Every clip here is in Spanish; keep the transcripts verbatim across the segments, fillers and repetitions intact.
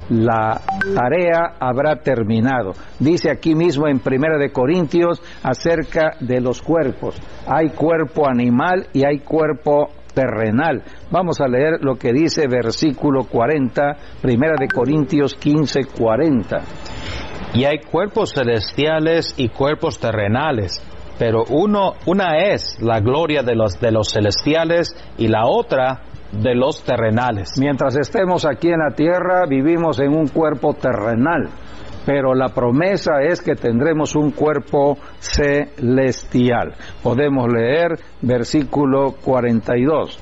la tarea habrá terminado. Dice aquí mismo en Primera de Corintios acerca de los cuerpos. Hay cuerpo animal y hay cuerpo terrenal. Vamos a leer lo que dice versículo cuarenta, Primera de Corintios quince, cuarenta. Y hay cuerpos celestiales y cuerpos terrenales, pero uno, una es la gloria de los, de los celestiales y la otra de los terrenales. Mientras estemos aquí en la tierra, vivimos en un cuerpo terrenal, pero la promesa es que tendremos un cuerpo celestial. Podemos leer versículo cuarenta y dos.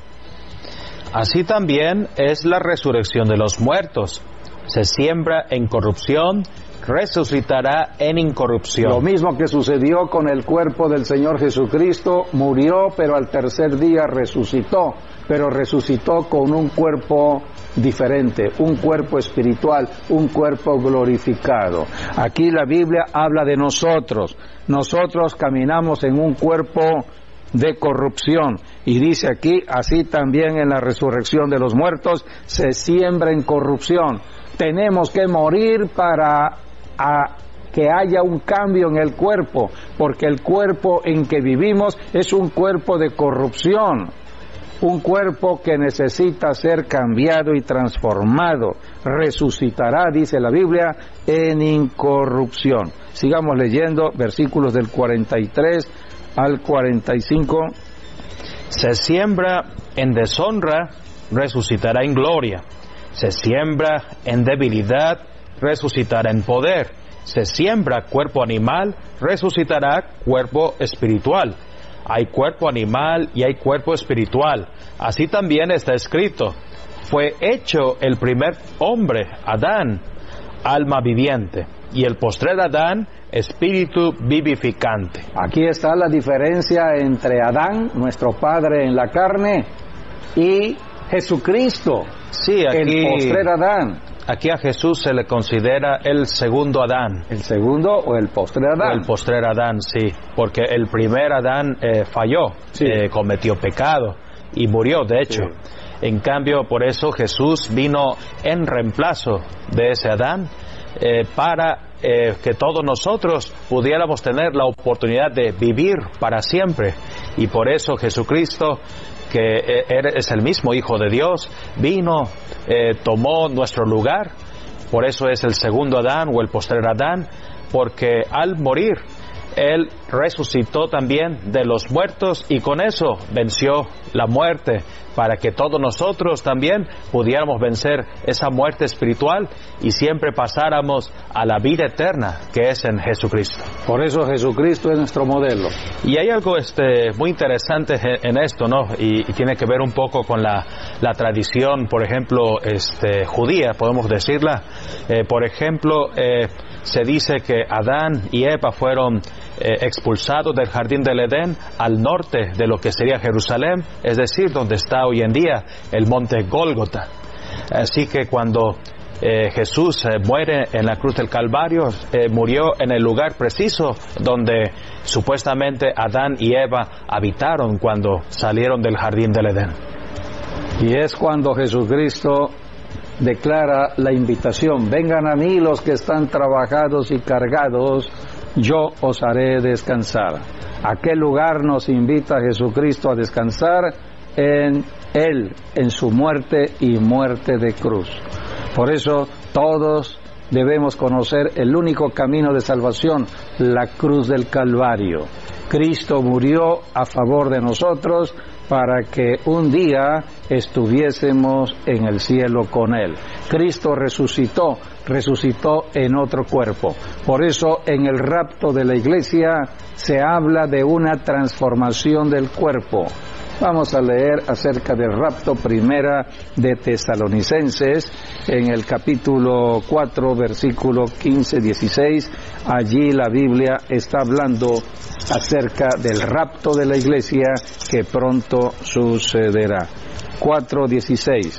Así también es la resurrección de los muertos. Se siembra en corrupción, resucitará en incorrupción. Lo mismo que sucedió con el cuerpo del Señor Jesucristo, murió, pero al tercer día resucitó, pero resucitó con un cuerpo diferente, un cuerpo espiritual, un cuerpo glorificado. Aquí la Biblia habla de nosotros. Nosotros caminamos en un cuerpo de corrupción, y dice aquí, así también en la resurrección de los muertos se siembra en corrupción. Tenemos que morir para a que haya un cambio en el cuerpo, porque el cuerpo en que vivimos es un cuerpo de corrupción, un cuerpo que necesita ser cambiado y transformado. Resucitará, dice la Biblia, en incorrupción. Sigamos leyendo versículos del cuarenta y tres al cuarenta y cinco. Se siembra en deshonra, resucitará en gloria. Se siembra en debilidad, resucitará en poder. Se siembra cuerpo animal, resucitará cuerpo espiritual. Hay cuerpo animal y hay cuerpo espiritual. Así también está escrito: fue hecho el primer hombre, Adán, alma viviente, y el postrer Adán, espíritu vivificante. Aquí está la diferencia entre Adán, nuestro padre en la carne, y Jesucristo, sí, aquí, el postrer Adán. Aquí a Jesús se le considera el segundo Adán. ¿El segundo o el postrer Adán? O el postrer Adán, sí, porque el primer Adán eh, falló, sí. eh, cometió pecado y murió, de hecho. Sí. En cambio, por eso Jesús vino en reemplazo de ese Adán, eh, para eh, que todos nosotros pudiéramos tener la oportunidad de vivir para siempre. Y por eso Jesucristo, que es el mismo Hijo de Dios, vino, eh, tomó nuestro lugar. Por eso es el segundo Adán o el postrer Adán, porque al morir Él resucitó también de los muertos y con eso venció la muerte, para que todos nosotros también pudiéramos vencer esa muerte espiritual y siempre pasáramos a la vida eterna que es en Jesucristo. Por eso Jesucristo es nuestro modelo. Y hay algo este, muy interesante en esto, ¿no? Y, y tiene que ver un poco con la, la tradición, por ejemplo, este, judía, podemos decirla. Eh, por ejemplo, eh, se dice que Adán y Eva fueron eh, expulsados del jardín del Edén al norte de lo que sería Jerusalén, es decir, donde está hoy en día el monte Gólgota. Así que cuando eh, Jesús eh, muere en la cruz del Calvario, eh, murió en el lugar preciso donde supuestamente Adán y Eva habitaron cuando salieron del jardín del Edén. Y es cuando Jesucristo declara la invitación: vengan a mí los que están trabajados y cargados, yo os haré descansar. ¿A qué lugar nos invita Jesucristo a descansar? En Él, en su muerte y muerte de cruz. Por eso todos debemos conocer el único camino de salvación, la cruz del Calvario. Cristo murió a favor de nosotros para que un día estuviésemos en el cielo con Él. Cristo resucitó, resucitó en otro cuerpo. Por eso en el rapto de la iglesia se habla de una transformación del cuerpo. Vamos a leer acerca del rapto, primera de Tesalonicenses, en el capítulo cuatro, versículo quince, dieciséis. Allí la Biblia está hablando acerca del rapto de la iglesia que pronto sucederá. cuatro dieciséis.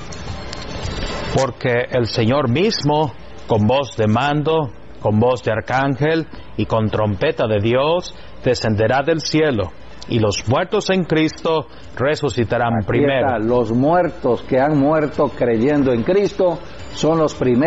Porque el Señor mismo, con voz de mando, con voz de arcángel y con trompeta de Dios, descenderá del cielo, y los muertos en Cristo resucitarán Aquí primero. Está, los muertos que han muerto creyendo en Cristo son los primeros